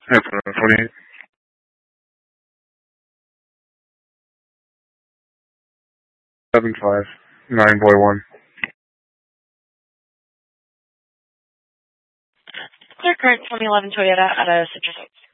Airport 48. Seven 5. 9 boy 1. Clear current 2011 Toyota out of Citrus Heights.